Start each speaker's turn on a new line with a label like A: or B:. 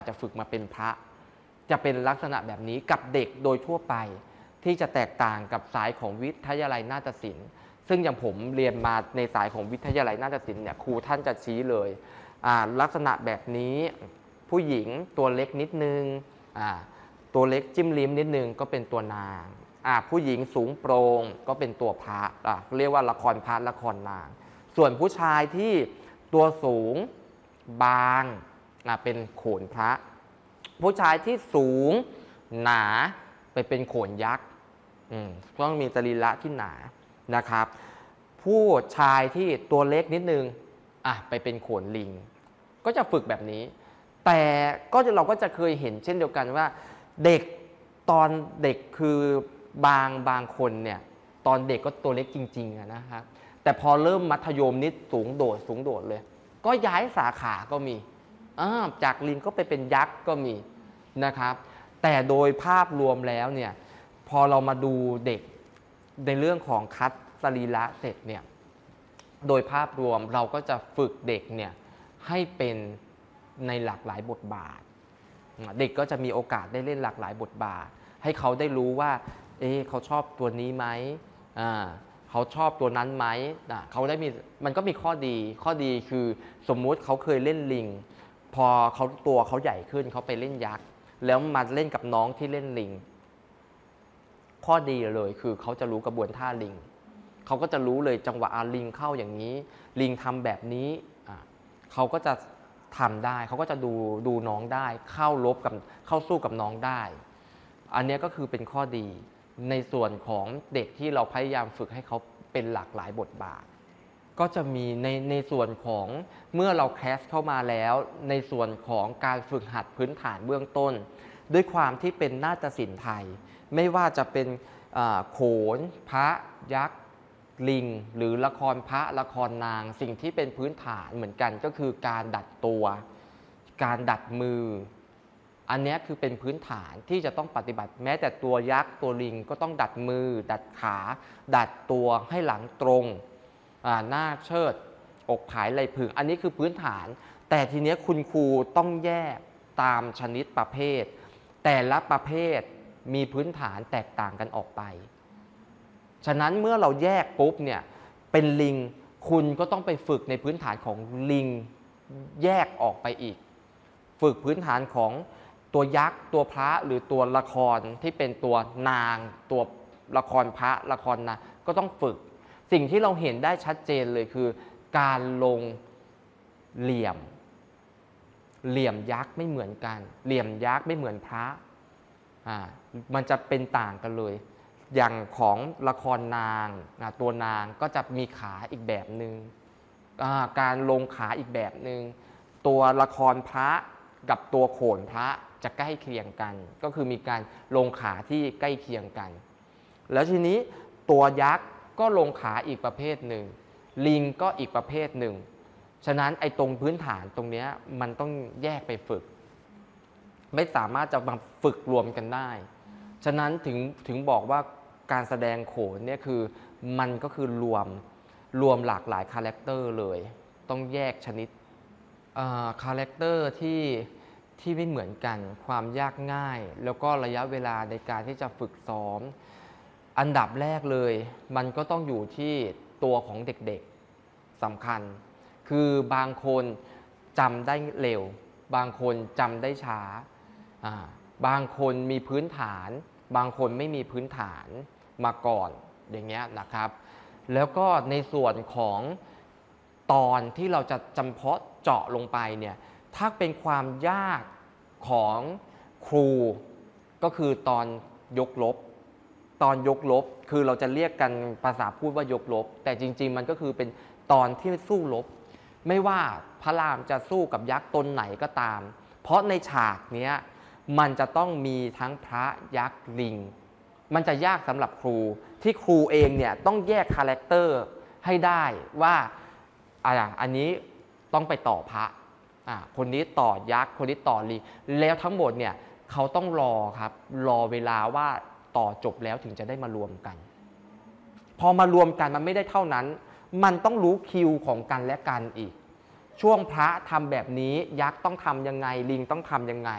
A: จะฝึกมาเป็นพระจะเป็นลักษณะแบบนี้กับเด็กโดยทั่วไปที่จะแตกต่างกับสายของวิทยาลัยนาฏศิลป์ซึ่งอย่างผมเรียนมาในสายของวิทยาลัยนาฏศิลป์เนี่ยครูท่านจะชี้เลยลักษณะแบบนี้ผู้หญิงตัวเล็กนิดนึงตัวเล็กจิ้มลิ้มนิดนึงก็เป็นตัวนางผู้หญิงสูงโปร่งก็เป็นตัวพระเรียกว่าละครพระละครนางส่วนผู้ชายที่ตัวสูงบางเป็นโขนพระผู้ชายที่สูงหนาไปเป็นโขนยักษ์ต้องมีสรีระที่หนานะครับผู้ชายที่ตัวเล็กนิดนึงไปเป็นโขนลิงก็จะฝึกแบบนี้แต่เราก็จะเคยเห็นเช่นเดียวกันว่าเด็กตอนเด็กคือบางคนเนี่ยตอนเด็กก็ตัวเล็กจริงๆนะครับแต่พอเริ่มมัธยมนิดสูงโดดเลยก็ย้ายสาขาก็มีจากลิงก็ไปเป็นยักษ์ก็มีนะครับแต่โดยภาพรวมแล้วเนี่ยพอเรามาดูเด็กในเรื่องของคัดสรีระเสร็จเนี่ยโดยภาพรวมเราก็จะฝึกเด็กเนี่ยให้เป็นในหลากหลายบทบาทเด็กก็จะมีโอกาสได้เล่นหลากหลายบทบาทให้เขาได้รู้ว่าเขาชอบตัวนี้ไหมเขาชอบตัวนั้นไหมเขาได้มีมันก็มีข้อดีคือสมมุติเขาเคยเล่นลิงพอเขาใหญ่ขึ้นเขาไปเล่นยักษ์แล้วมาเล่นกับน้องที่เล่นลิงข้อดีเลยคือเขาจะรู้กระบวนท่าลิงเขาก็จะรู้เลยจังหวะลิงเข้าอย่างนี้ลิงทำแบบนี้เขาก็จะทำได้เขาก็จะดูน้องได้เข้าสู้กับน้องได้อันนี้ก็คือเป็นข้อดีในส่วนของเด็กที่เราพยายามฝึกให้เขาเป็นหลากหลายบทบาทก็จะมีในส่วนของเมื่อเราแคสเข้ามาแล้วในส่วนของการฝึกหัดพื้นฐานเบื้องต้นด้วยความที่เป็นนาฏศิลป์ไทยไม่ว่าจะเป็นโขนพระยักษ์ลิงหรือละครพระละครนางสิ่งที่เป็นพื้นฐานเหมือนกันก็คือการดัดตัวการดัดมืออันนี้คือเป็นพื้นฐานที่จะต้องปฏิบัติแม้แต่ตัวยักษ์ตัวลิงก็ต้องดัดมือดัดขาดัดตัวให้หลังตรงหน้าเชิดอกผายไหล่ผึ่งอันนี้คือพื้นฐานแต่ทีนี้คุณครูต้องแยกตามชนิดประเภทแต่ละประเภทมีพื้นฐานแตกต่างกันออกไปฉะนั้นเมื่อเราแยกปุ๊บเนี่ยเป็นลิงคุณก็ต้องไปฝึกในพื้นฐานของลิงแยกออกไปอีกฝึกพื้นฐานของตัวยักษ์ตัวพระหรือตัวละครที่เป็นตัวนางตัวละครพระละครนางก็ต้องฝึกสิ่งที่เราเห็นได้ชัดเจนเลยคือการลงเหลี่ยมยักษ์ไม่เหมือนกันเหลี่ยมยักษ์ไม่เหมือนพระมันจะเป็นต่างกันเลยอย่างของละครนางตัวนางก็จะมีขาอีกแบบหนึ่งการลงขาอีกแบบหนึ่งตัวละครพระกับตัวโขนพระจะใกล้เคียงกันก็คือมีการลงขาที่ใกล้เคียงกันแล้วทีนี้ตัวยักษ์ก็ลงขาอีกประเภทหนึ่งลิงก็อีกประเภทหนึ่งฉะนั้นไอ้ตรงพื้นฐานตรงนี้มันต้องแยกไปฝึกไม่สามารถจะมาฝึกรวมกันได้ฉะนั้นถึงบอกว่าการแสดงโขนเนี่ยคือมันก็คือรวมหลากหลายคาแรคเตอร์เลยต้องแยกชนิดคาแรคเตอร์ที่ไม่เหมือนกันความยากง่ายแล้วก็ระยะเวลาในการที่จะฝึกซ้อมอันดับแรกเลยมันก็ต้องอยู่ที่ตัวของเด็กๆสำคัญคือบางคนจำได้เร็วบางคนจำได้ช้าบางคนมีพื้นฐานบางคนไม่มีพื้นฐานมาก่อนอย่างเงี้ยนะครับแล้วก็ในส่วนของตอนที่เราจะจำเพาะเจาะลงไปเนี่ยถ้าเป็นความยากของครูก็คือตอนยกลบคือเราจะเรียกกันภาษาพูดว่ายกลบแต่จริงๆมันก็คือเป็นตอนที่สู้รบไม่ว่าพระรามจะสู้กับยักษ์ตนไหนก็ตามเพราะในฉากนี้มันจะต้องมีทั้งพระยักษ์ลิงมันจะยากสำหรับครูที่ครูเองเนี่ยต้องแยกคาแรคเตอร์ให้ได้ว่าอันนี้ต้องไปต่อพระคนนี้ต่อยักษ์คนนี้ต่อลิงแล้วทั้งหมดเนี่ยเขาต้องรอเวลาว่าต่อจบแล้วถึงจะได้มารวมกันพอมารวมกันมันไม่ได้เท่านั้นมันต้องรู้คิวของกันและกันอีกช่วงพระทำแบบนี้ยักษ์ต้องทำยังไงลิงต้องทำยังไง